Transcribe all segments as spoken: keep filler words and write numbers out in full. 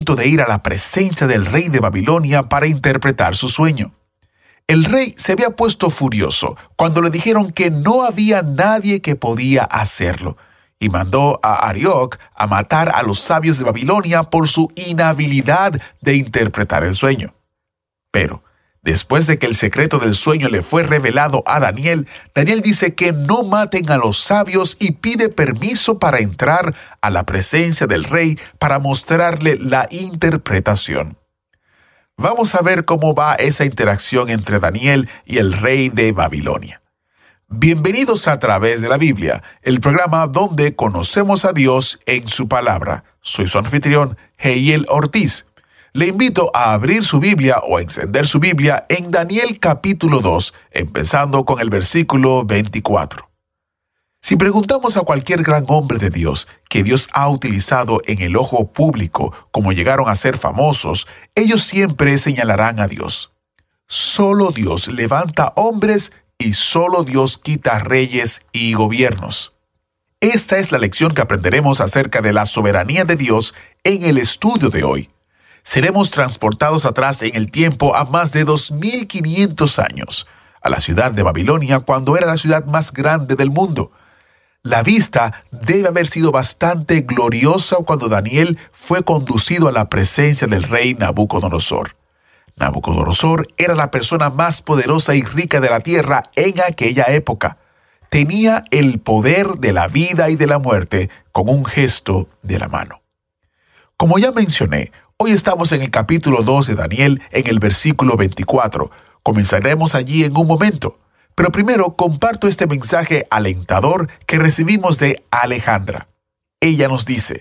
punto de ir a la presencia del rey de Babilonia para interpretar su sueño. El rey se había puesto furioso cuando le dijeron que no había nadie que podía hacerlo, y mandó a Arioc a matar a los sabios de Babilonia por su inhabilidad de interpretar el sueño. Pero, después de que el secreto del sueño le fue revelado a Daniel, Daniel dice que no maten a los sabios y pide permiso para entrar a la presencia del rey para mostrarle la interpretación. Vamos a ver cómo va esa interacción entre Daniel y el rey de Babilonia. Bienvenidos a Través de la Biblia, el programa donde conocemos a Dios en su palabra. Soy su anfitrión, Heiel Ortiz. Le invito a abrir su Biblia o a encender su Biblia en Daniel capítulo dos, empezando con el versículo veinticuatro. Si preguntamos a cualquier gran hombre de Dios que Dios ha utilizado en el ojo público como llegaron a ser famosos, ellos siempre señalarán a Dios. Solo Dios levanta hombres y solo Dios quita reyes y gobiernos. Esta es la lección que aprenderemos acerca de la soberanía de Dios en el estudio de hoy. Seremos transportados atrás en el tiempo a más de dos mil quinientos años, a la ciudad de Babilonia cuando era la ciudad más grande del mundo. La vista debe haber sido bastante gloriosa cuando Daniel fue conducido a la presencia del rey Nabucodonosor. Nabucodonosor era la persona más poderosa y rica de la tierra en aquella época. Tenía el poder de la vida y de la muerte con un gesto de la mano. Como ya mencioné, hoy estamos en el capítulo dos de Daniel en el versículo veinticuatro. Comenzaremos allí en un momento. Pero primero comparto este mensaje alentador que recibimos de Alejandra. Ella nos dice: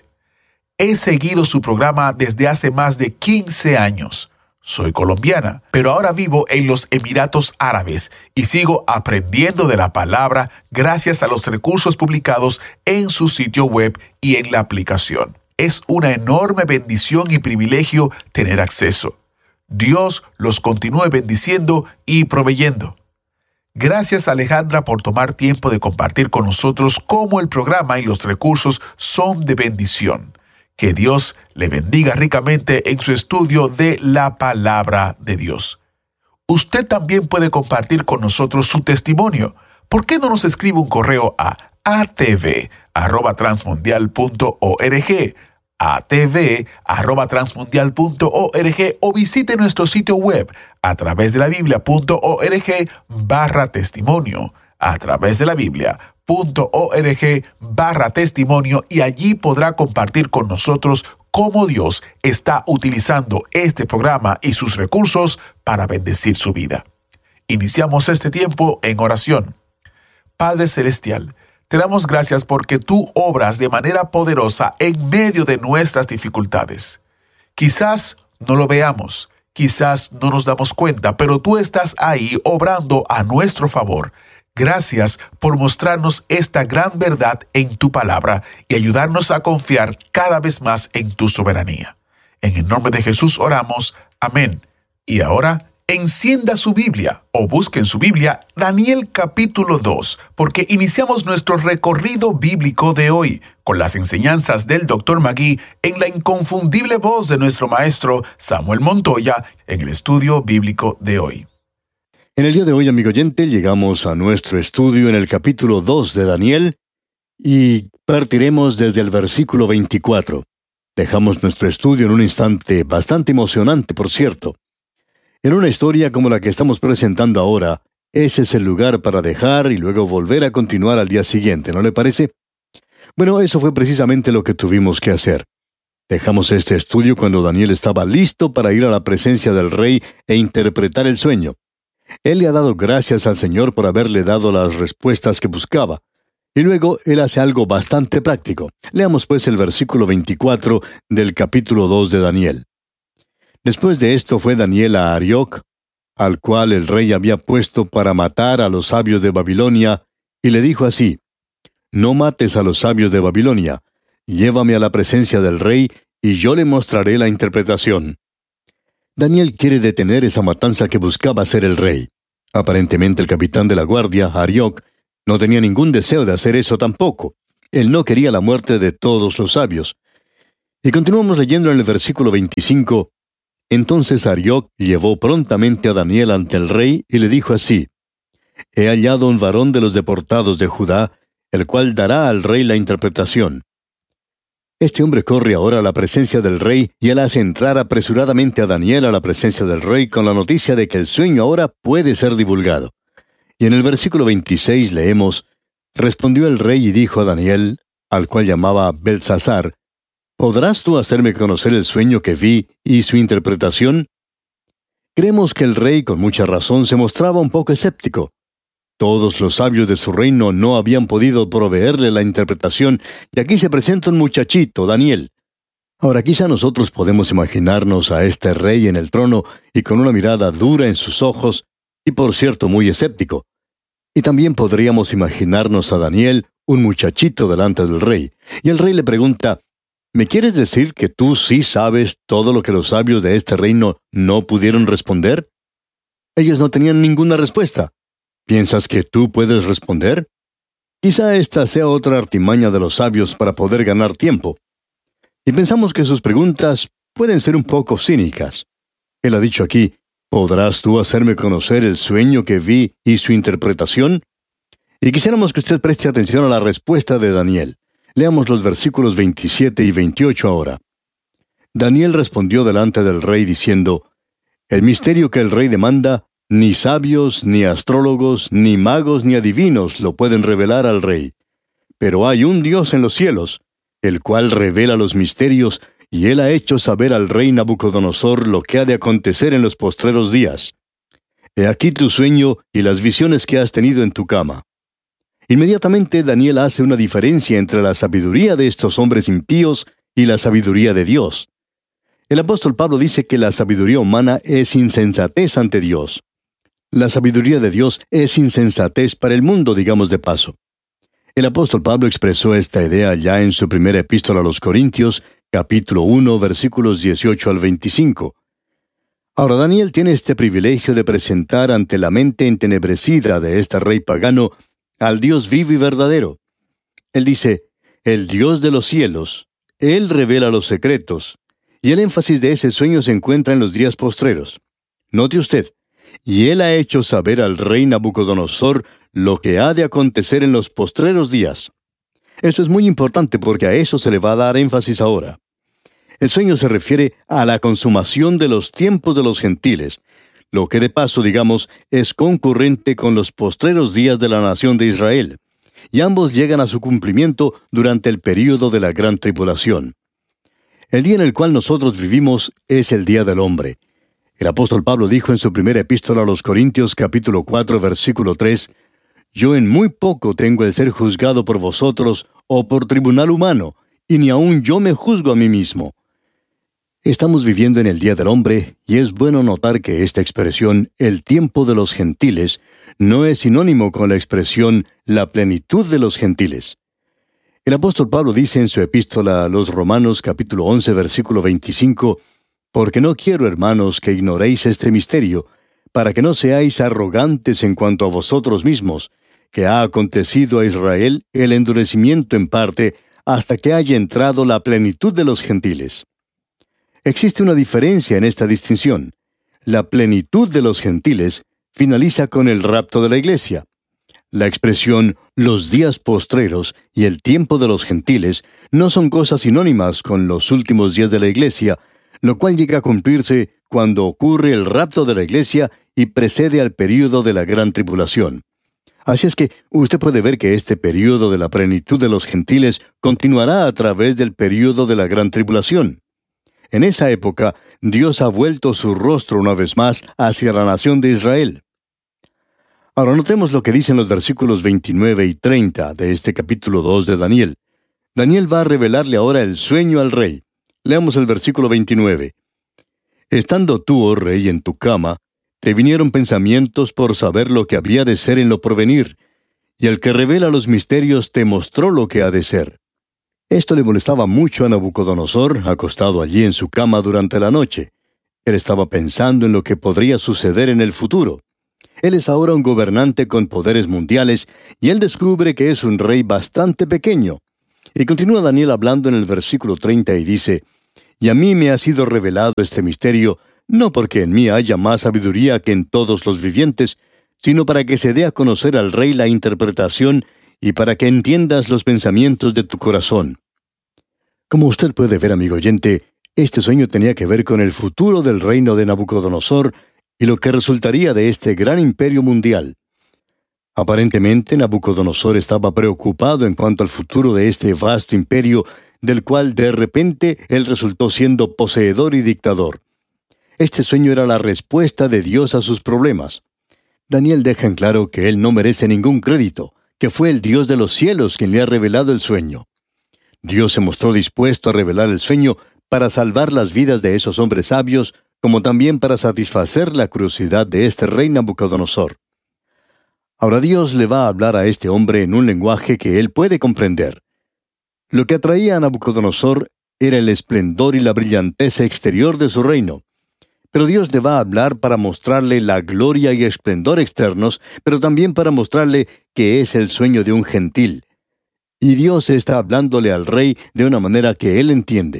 he seguido su programa desde hace más de quince años. Soy colombiana, pero ahora vivo en los Emiratos Árabes y sigo aprendiendo de la palabra gracias a los recursos publicados en su sitio web y en la aplicación. Es una enorme bendición y privilegio tener acceso. Dios los continúe bendiciendo y proveyendo. Gracias, Alejandra, por tomar tiempo de compartir con nosotros cómo el programa y los recursos son de bendición. Que Dios le bendiga ricamente en su estudio de la palabra de Dios. Usted también puede compartir con nosotros su testimonio. ¿Por qué no nos escribe un correo a a t v arroba transmundial punto org, a t v arroba transmundial punto org o visite nuestro sitio web a través de la biblia punto org barra testimonio, a través de la biblia punto org barra testimonio, y allí podrá compartir con nosotros cómo Dios está utilizando este programa y sus recursos para bendecir su vida. Iniciamos este tiempo en oración. Padre Celestial, te damos gracias porque tú obras de manera poderosa en medio de nuestras dificultades. Quizás no lo veamos, quizás no nos damos cuenta, pero tú estás ahí obrando a nuestro favor. Gracias por mostrarnos esta gran verdad en tu palabra y ayudarnos a confiar cada vez más en tu soberanía. En el nombre de Jesús oramos. Amén. Y ahora, encienda su Biblia o busque en su Biblia Daniel capítulo dos, porque iniciamos nuestro recorrido bíblico de hoy con las enseñanzas del doctor Magui en la inconfundible voz de nuestro maestro Samuel Montoya en el estudio bíblico de hoy. En el día de hoy, amigo oyente, llegamos a nuestro estudio en el capítulo dos de Daniel y partiremos desde el versículo veinticuatro. Dejamos nuestro estudio en un instante bastante emocionante, por cierto. En una historia como la que estamos presentando ahora, ese es el lugar para dejar y luego volver a continuar al día siguiente, ¿no le parece? Bueno, eso fue precisamente lo que tuvimos que hacer. Dejamos este estudio cuando Daniel estaba listo para ir a la presencia del rey e interpretar el sueño. Él le ha dado gracias al Señor por haberle dado las respuestas que buscaba. Y luego él hace algo bastante práctico. Leamos pues el versículo veinticuatro del capítulo dos de Daniel. Después de esto fue Daniel a Arioc, al cual el rey había puesto para matar a los sabios de Babilonia, y le dijo así: no mates a los sabios de Babilonia, llévame a la presencia del rey, y yo le mostraré la interpretación. Daniel quiere detener esa matanza que buscaba hacer el rey. Aparentemente el capitán de la guardia, Arioc, no tenía ningún deseo de hacer eso tampoco. Él no quería la muerte de todos los sabios. Y continuamos leyendo en el versículo veinticinco. Entonces Arioc llevó prontamente a Daniel ante el rey y le dijo así: He hallado un varón de los deportados de Judá, el cual dará al rey la interpretación. Este hombre corre ahora a la presencia del rey y él hace entrar apresuradamente a Daniel a la presencia del rey con la noticia de que el sueño ahora puede ser divulgado. Y en el versículo veintiséis leemos: Respondió el rey y dijo a Daniel, al cual llamaba Beltsasar: ¿Podrás tú hacerme conocer el sueño que vi y su interpretación? Creemos que el rey con mucha razón se mostraba un poco escéptico. Todos los sabios de su reino no habían podido proveerle la interpretación, y aquí se presenta un muchachito, Daniel. Ahora, quizá nosotros podemos imaginarnos a este rey en el trono y con una mirada dura en sus ojos, y por cierto muy escéptico. Y también podríamos imaginarnos a Daniel, un muchachito delante del rey, y el rey le pregunta: ¿Me quieres decir que tú sí sabes todo lo que los sabios de este reino no pudieron responder? Ellos no tenían ninguna respuesta. ¿Piensas que tú puedes responder? Quizá esta sea otra artimaña de los sabios para poder ganar tiempo. Y pensamos que sus preguntas pueden ser un poco cínicas. Él ha dicho aquí: ¿podrás tú hacerme conocer el sueño que vi y su interpretación? Y quisiéramos que usted preste atención a la respuesta de Daniel. Leamos los versículos veintisiete y veintiocho ahora. Daniel respondió delante del rey diciendo: El misterio que el rey demanda, ni sabios, ni astrólogos, ni magos, ni adivinos lo pueden revelar al rey. Pero hay un Dios en los cielos, el cual revela los misterios, y él ha hecho saber al rey Nabucodonosor lo que ha de acontecer en los postreros días. He aquí tu sueño y las visiones que has tenido en tu cama. Inmediatamente Daniel hace una diferencia entre la sabiduría de estos hombres impíos y la sabiduría de Dios. El apóstol Pablo dice que la sabiduría humana es insensatez ante Dios. La sabiduría de Dios es insensatez para el mundo, digamos de paso. El apóstol Pablo expresó esta idea ya en su primera epístola a los Corintios, capítulo uno, versículos dieciocho al veinticinco. Ahora Daniel tiene este privilegio de presentar ante la mente entenebrecida de este rey pagano al Dios vivo y verdadero. Él dice: el Dios de los cielos, Él revela los secretos, y el énfasis de ese sueño se encuentra en los días postreros. Note usted: y Él ha hecho saber al rey Nabucodonosor lo que ha de acontecer en los postreros días. Esto es muy importante porque a eso se le va a dar énfasis ahora. El sueño se refiere a la consumación de los tiempos de los gentiles, lo que de paso, digamos, es concurrente con los postreros días de la nación de Israel, y ambos llegan a su cumplimiento durante el período de la gran tribulación. El día en el cual nosotros vivimos es el día del hombre. El apóstol Pablo dijo en su primera epístola a los Corintios, capítulo cuatro, versículo tres, «Yo en muy poco tengo el ser juzgado por vosotros o por tribunal humano, y ni aun yo me juzgo a mí mismo». Estamos viviendo en el día del hombre, y es bueno notar que esta expresión, el tiempo de los gentiles, no es sinónimo con la expresión la plenitud de los gentiles. El apóstol Pablo dice en su epístola a los Romanos, capítulo once, versículo veinticinco, «Porque no quiero, hermanos, que ignoréis este misterio, para que no seáis arrogantes en cuanto a vosotros mismos, que ha acontecido a Israel el endurecimiento en parte, hasta que haya entrado la plenitud de los gentiles». Existe una diferencia en esta distinción. La plenitud de los gentiles finaliza con el rapto de la iglesia. La expresión «los días postreros» y «el tiempo de los gentiles» no son cosas sinónimas con los últimos días de la iglesia, lo cual llega a cumplirse cuando ocurre el rapto de la iglesia y precede al período de la gran tribulación. Así es que usted puede ver que este período de la plenitud de los gentiles continuará a través del período de la gran tribulación. En esa época, Dios ha vuelto su rostro una vez más hacia la nación de Israel. Ahora notemos lo que dicen los versículos veintinueve y treinta de este capítulo dos de Daniel. Daniel va a revelarle ahora el sueño al rey. Leamos el versículo veintinueve. «Estando tú, oh rey, en tu cama, te vinieron pensamientos por saber lo que había de ser en lo porvenir, y el que revela los misterios te mostró lo que ha de ser». Esto le molestaba mucho a Nabucodonosor, acostado allí en su cama durante la noche. Él estaba pensando en lo que podría suceder en el futuro. Él es ahora un gobernante con poderes mundiales, y él descubre que es un rey bastante pequeño. Y continúa Daniel hablando en el versículo treinta y dice, y a mí me ha sido revelado este misterio, no porque en mí haya más sabiduría que en todos los vivientes, sino para que se dé a conocer al Rey la interpretación y para que entiendas los pensamientos de tu corazón. Como usted puede ver, amigo oyente, este sueño tenía que ver con el futuro del reino de Nabucodonosor y lo que resultaría de este gran imperio mundial. Aparentemente, Nabucodonosor estaba preocupado en cuanto al futuro de este vasto imperio, del cual de repente él resultó siendo poseedor y dictador. Este sueño era la respuesta de Dios a sus problemas. Daniel deja en claro que él no merece ningún crédito, que fue el Dios de los cielos quien le ha revelado el sueño. Dios se mostró dispuesto a revelar el sueño para salvar las vidas de esos hombres sabios, como también para satisfacer la curiosidad de este rey Nabucodonosor. Ahora Dios le va a hablar a este hombre en un lenguaje que él puede comprender. Lo que atraía a Nabucodonosor era el esplendor y la brillantez exterior de su reino. Pero Dios le va a hablar para mostrarle la gloria y esplendor externos, pero también para mostrarle que es el sueño de un gentil. Y Dios está hablándole al rey de una manera que él entiende.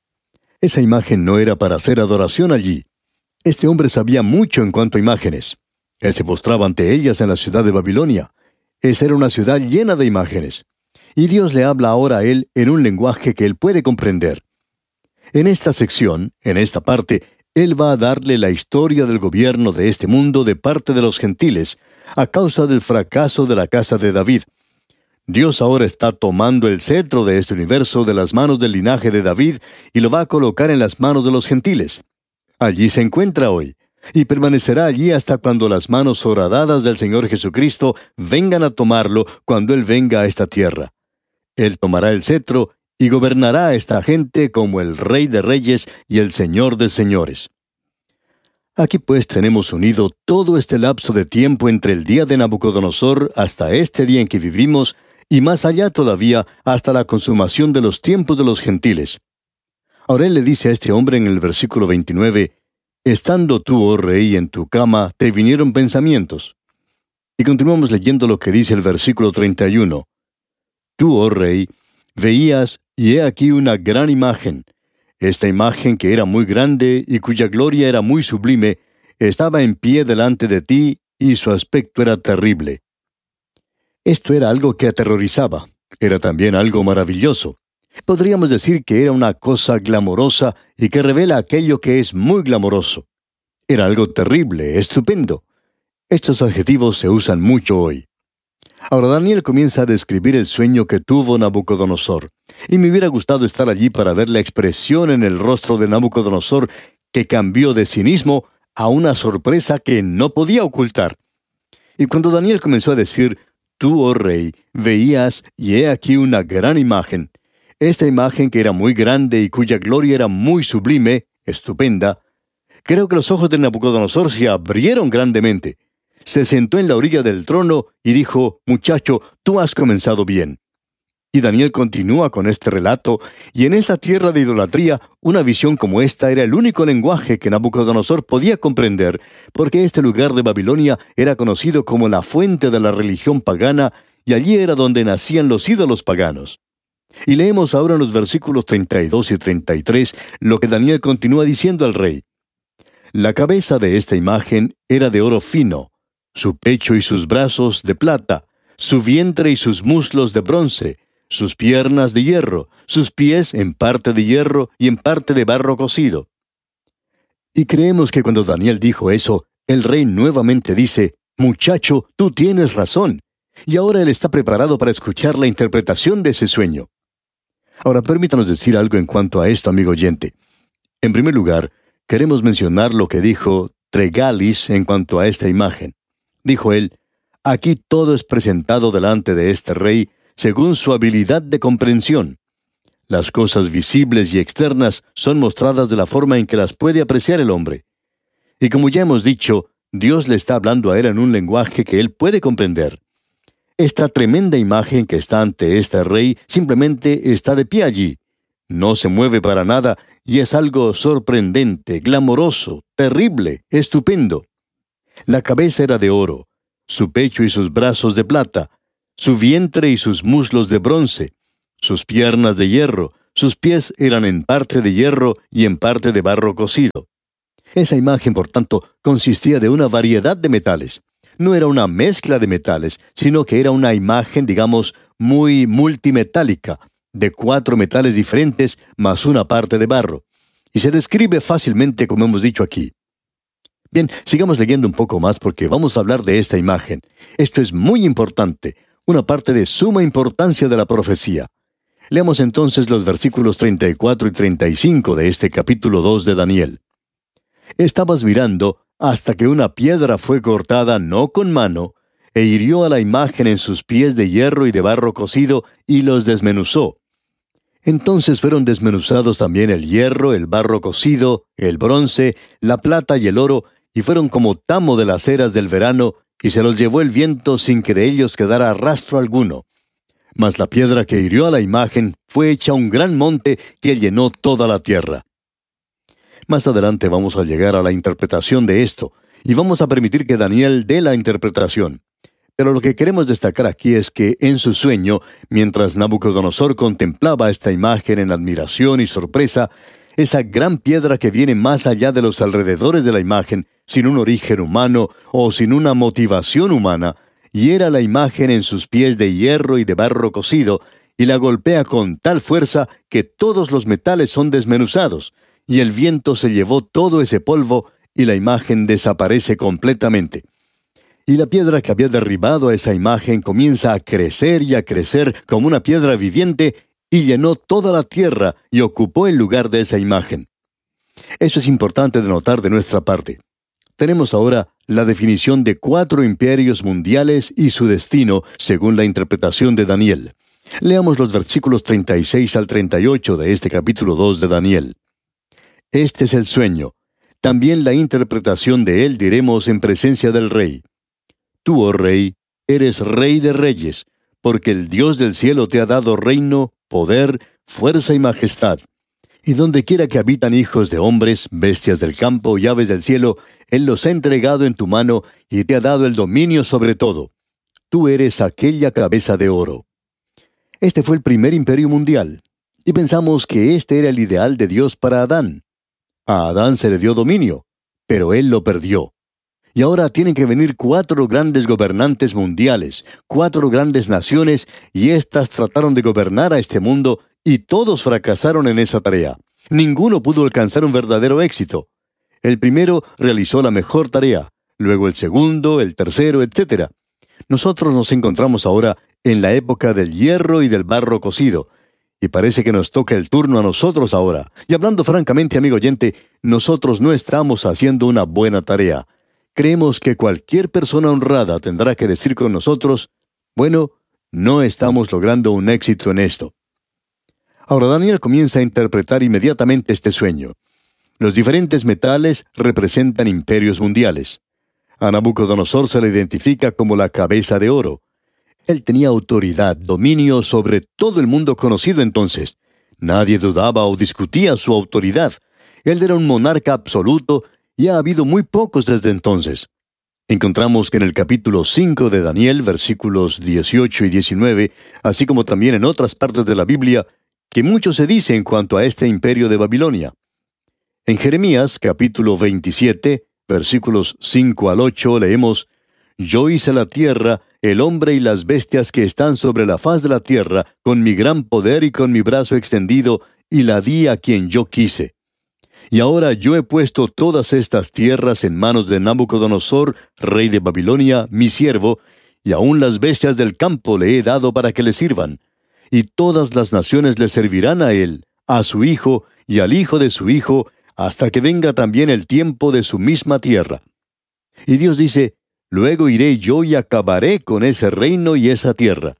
Esa imagen no era para hacer adoración allí. Este hombre sabía mucho en cuanto a imágenes. Él se postraba ante ellas en la ciudad de Babilonia. Esa era una ciudad llena de imágenes. Y Dios le habla ahora a él en un lenguaje que él puede comprender. En esta sección, en esta parte, él va a darle la historia del gobierno de este mundo de parte de los gentiles, a causa del fracaso de la casa de David. Dios ahora está tomando el cetro de este universo de las manos del linaje de David y lo va a colocar en las manos de los gentiles. Allí se encuentra hoy, y permanecerá allí hasta cuando las manos horadadas del Señor Jesucristo vengan a tomarlo cuando Él venga a esta tierra. Él tomará el cetro y gobernará a esta gente como el Rey de Reyes y el Señor de Señores. Aquí pues tenemos unido todo este lapso de tiempo entre el día de Nabucodonosor hasta este día en que vivimos, y más allá todavía hasta la consumación de los tiempos de los gentiles. Ahora él le dice a este hombre en el versículo veintinueve, «Estando tú, oh rey, en tu cama, te vinieron pensamientos». Y continuamos leyendo lo que dice el versículo treinta y uno. «Tú, oh rey, veías, y he aquí una gran imagen. Esta imagen, que era muy grande y cuya gloria era muy sublime, estaba en pie delante de ti, y su aspecto era terrible». Esto era algo que aterrorizaba. Era también algo maravilloso. Podríamos decir que era una cosa glamorosa y que revela aquello que es muy glamoroso. Era algo terrible, estupendo. Estos adjetivos se usan mucho hoy. Ahora Daniel comienza a describir el sueño que tuvo Nabucodonosor. Y me hubiera gustado estar allí para ver la expresión en el rostro de Nabucodonosor que cambió de cinismo a una sorpresa que no podía ocultar. Y cuando Daniel comenzó a decir, «Tú, oh rey, veías, y he aquí una gran imagen. Esta imagen que era muy grande y cuya gloria era muy sublime, estupenda», creo que los ojos de Nabucodonosor se abrieron grandemente. Se sentó en la orilla del trono y dijo, «Muchacho, tú has comenzado bien». Y Daniel continúa con este relato, y en esa tierra de idolatría, una visión como esta era el único lenguaje que Nabucodonosor podía comprender, porque este lugar de Babilonia era conocido como la fuente de la religión pagana, y allí era donde nacían los ídolos paganos. Y leemos ahora en los versículos treinta y dos y treinta y tres lo que Daniel continúa diciendo al rey. «La cabeza de esta imagen era de oro fino, su pecho y sus brazos de plata, su vientre y sus muslos de bronce, sus piernas de hierro, sus pies en parte de hierro y en parte de barro cocido». Y creemos que cuando Daniel dijo eso, el rey nuevamente dice, «Muchacho, tú tienes razón». Y ahora él está preparado para escuchar la interpretación de ese sueño. Ahora permítanos decir algo en cuanto a esto, amigo oyente. En primer lugar, queremos mencionar lo que dijo Tregalis en cuanto a esta imagen. Dijo él, «Aquí todo es presentado delante de este rey, según su habilidad de comprensión. Las cosas visibles y externas son mostradas de la forma en que las puede apreciar el hombre. Y como ya hemos dicho, Dios le está hablando a él en un lenguaje que él puede comprender. Esta tremenda imagen que está ante este rey simplemente está de pie allí. No se mueve para nada y es algo sorprendente, glamoroso, terrible, estupendo. La cabeza era de oro, su pecho y sus brazos de plata, su vientre y sus muslos de bronce, sus piernas de hierro, Sus pies eran en parte de hierro y en parte de barro cocido. Esa imagen, por tanto, consistía de una variedad de metales. No era una mezcla de metales, sino que era una imagen, digamos, muy multimetálica, de cuatro metales diferentes más una parte de barro. Y se describe fácilmente como hemos dicho aquí. Bien, sigamos leyendo un poco más porque vamos a hablar de esta imagen. Esto es muy importante, una parte de suma importancia de la profecía. Leamos entonces los versículos treinta y cuatro y treinta y cinco de este capítulo dos de Daniel. Estabas mirando hasta que una piedra fue cortada no con mano, e hirió a la imagen en sus pies de hierro y de barro cocido, y los desmenuzó. Entonces fueron desmenuzados también el hierro, el barro cocido, el bronce, la plata y el oro, y fueron como tamo de las eras del verano, y se los llevó el viento sin que de ellos quedara rastro alguno. Mas la piedra que hirió a la imagen fue hecha un gran monte que llenó toda la tierra. Más adelante vamos a llegar a la interpretación de esto, y vamos a permitir que Daniel dé la interpretación. Pero lo que queremos destacar aquí es que en su sueño, mientras Nabucodonosor contemplaba esta imagen en admiración y sorpresa, esa gran piedra que viene más allá de los alrededores de la imagen, sin un origen humano o sin una motivación humana, hiera la imagen en sus pies de hierro y de barro cocido, y la golpea con tal fuerza que todos los metales son desmenuzados, y el viento se llevó todo ese polvo, y la imagen desaparece completamente. Y la piedra que había derribado a esa imagen comienza a crecer y a crecer como una piedra viviente, y llenó toda la tierra y ocupó el lugar de esa imagen. Eso es importante de notar de nuestra parte. Tenemos ahora la definición de cuatro imperios mundiales y su destino, según la interpretación de Daniel. Leamos los versículos treinta y seis al treinta y ocho de este capítulo dos de Daniel. Este es el sueño. También la interpretación de él diremos en presencia del rey. Tú, oh rey, eres rey de reyes, porque el Dios del cielo te ha dado reino, poder, fuerza y majestad. Y donde quiera que habitan hijos de hombres, bestias del campo y aves del cielo, Él los ha entregado en tu mano y te ha dado el dominio sobre todo. Tú eres aquella cabeza de oro. Este fue el primer imperio mundial, y pensamos que este era el ideal de Dios para Adán. A Adán se le dio dominio, pero él lo perdió. Y ahora tienen que venir cuatro grandes gobernantes mundiales, cuatro grandes naciones, y éstas trataron de gobernar a este mundo, y todos fracasaron en esa tarea. Ninguno pudo alcanzar un verdadero éxito. El primero realizó la mejor tarea, luego el segundo, el tercero, etcétera. Nosotros nos encontramos ahora en la época del hierro y del barro cocido, y parece que nos toca el turno a nosotros ahora. Y hablando francamente, amigo oyente, nosotros no estamos haciendo una buena tarea. Creemos que cualquier persona honrada tendrá que decir con nosotros, bueno, no estamos logrando un éxito en esto. Ahora Daniel comienza a interpretar inmediatamente este sueño. Los diferentes metales representan imperios mundiales. A Nabucodonosor se le identifica como la cabeza de oro. Él tenía autoridad, dominio sobre todo el mundo conocido entonces. Nadie dudaba o discutía su autoridad. Él era un monarca absoluto, y ha habido muy pocos desde entonces. Encontramos que en el capítulo cinco de Daniel, versículos dieciocho y diecinueve, así como también en otras partes de la Biblia, que mucho se dice en cuanto a este imperio de Babilonia. En Jeremías, capítulo veintisiete, versículos cinco al ocho, leemos, «Yo hice la tierra, el hombre y las bestias que están sobre la faz de la tierra, con mi gran poder y con mi brazo extendido, y la di a quien yo quise. Y ahora yo he puesto todas estas tierras en manos de Nabucodonosor, rey de Babilonia, mi siervo, y aun las bestias del campo le he dado para que le sirvan. Y todas las naciones le servirán a él, a su hijo y al hijo de su hijo, hasta que venga también el tiempo de su misma tierra. Y Dios dice, luego iré yo y acabaré con ese reino y esa tierra».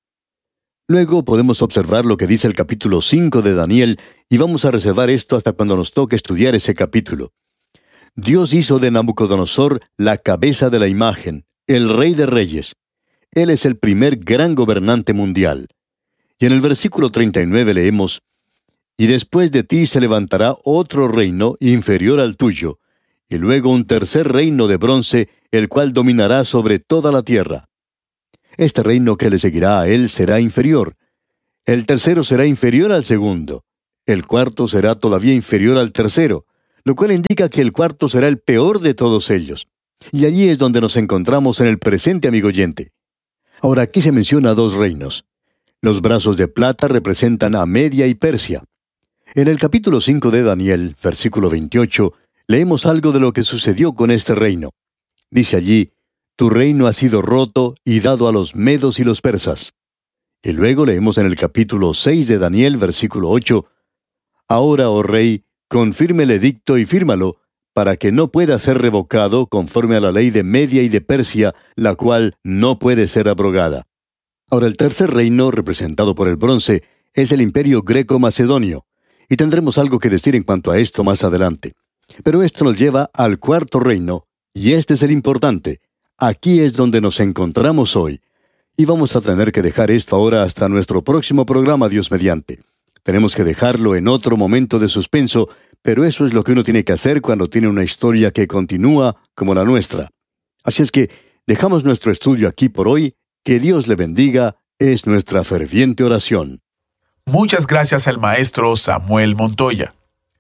Luego podemos observar lo que dice el capítulo cinco de Daniel, y vamos a reservar esto hasta cuando nos toque estudiar ese capítulo. Dios hizo de Nabucodonosor la cabeza de la imagen, el rey de reyes. Él es el primer gran gobernante mundial. Y en el versículo treinta y nueve leemos, «Y después de ti se levantará otro reino inferior al tuyo, y luego un tercer reino de bronce, el cual dominará sobre toda la tierra. Este reino que le seguirá a él será inferior. El tercero será inferior al segundo. El cuarto será todavía inferior al tercero, lo cual indica que el cuarto será el peor de todos ellos. Y allí es donde nos encontramos en el presente, amigo oyente. Ahora, aquí se menciona dos reinos. Los brazos de plata representan a Media y Persia. En el capítulo cinco de Daniel, versículo veintiocho, leemos algo de lo que sucedió con este reino. Dice allí, «Tu reino ha sido roto y dado a los medos y los persas». Y luego leemos en el capítulo seis de Daniel, versículo ocho, «Ahora, oh rey, confirme el edicto y fírmalo, para que no pueda ser revocado conforme a la ley de Media y de Persia, la cual no puede ser abrogada». Ahora, el tercer reino, representado por el bronce, es el imperio greco-macedonio, y tendremos algo que decir en cuanto a esto más adelante. Pero esto nos lleva al cuarto reino, y este es el importante. Aquí es donde nos encontramos hoy. Y vamos a tener que dejar esto ahora hasta nuestro próximo programa, Dios mediante. Tenemos que dejarlo en otro momento de suspenso, pero eso es lo que uno tiene que hacer cuando tiene una historia que continúa como la nuestra. Así es que dejamos nuestro estudio aquí por hoy. Que Dios le bendiga, es nuestra ferviente oración. Muchas gracias al maestro Samuel Montoya.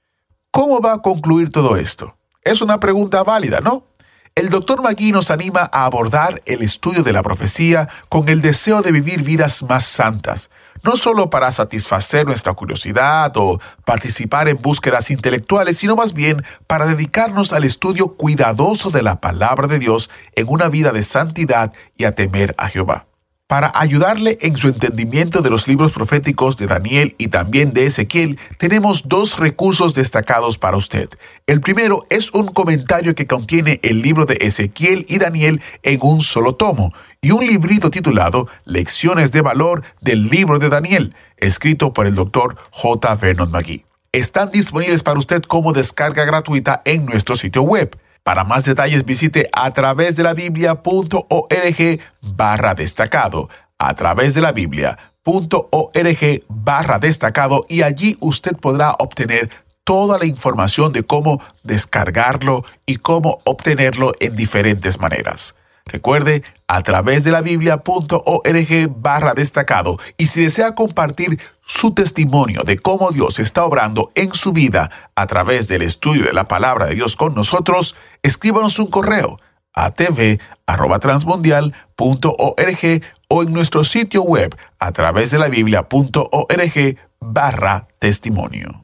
¿Cómo va a concluir todo esto? Es una pregunta válida, ¿no? El doctor Magui nos anima a abordar el estudio de la profecía con el deseo de vivir vidas más santas, no solo para satisfacer nuestra curiosidad o participar en búsquedas intelectuales, sino más bien para dedicarnos al estudio cuidadoso de la palabra de Dios en una vida de santidad y a temer a Jehová. Para ayudarle en su entendimiento de los libros proféticos de Daniel y también de Ezequiel, tenemos dos recursos destacados para usted. El primero es un comentario que contiene el libro de Ezequiel y Daniel en un solo tomo, y un librito titulado Lecciones de Valor del libro de Daniel, escrito por el doctor J. Vernon Magui. Están disponibles para usted como descarga gratuita en nuestro sitio web. Para más detalles visite a través de la biblia punto org barra destacado, a través de la biblia punto org barra destacado, y allí usted podrá obtener toda la información de cómo descargarlo y cómo obtenerlo en diferentes maneras. Recuerde, a través de la biblia punto org barra destacado, y si desea compartir su testimonio de cómo Dios está obrando en su vida a través del estudio de la palabra de Dios con nosotros, escríbanos un correo a t v arroba transmundial punto org o en nuestro sitio web a través de la biblia punto org barra testimonio.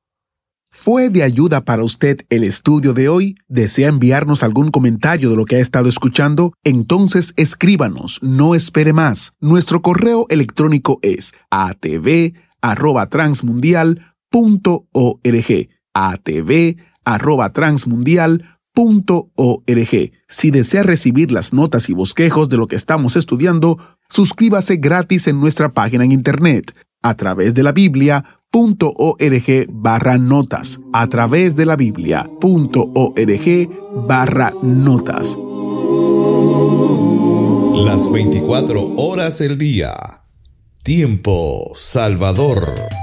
¿Fue de ayuda para usted el estudio de hoy? ¿Desea enviarnos algún comentario de lo que ha estado escuchando? Entonces escríbanos, no espere más. Nuestro correo electrónico es a t v arroba transmundial punto org. a t v arroba transmundial punto org. Si desea recibir las notas y bosquejos de lo que estamos estudiando, suscríbase gratis en nuestra página en internet, a través de la biblia punto org barra notas, a través de la biblia punto org barra notas. Las veinticuatro horas del día. Tiempo Salvador.